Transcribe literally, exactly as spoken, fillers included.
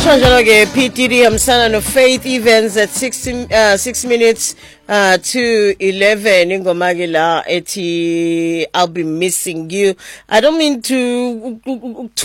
Njalo ke P Diddy hamsana no Faith Evans at six uh, six minutes uh, to eleven ingoma ke la ethi I'll be missing you. I don't mean to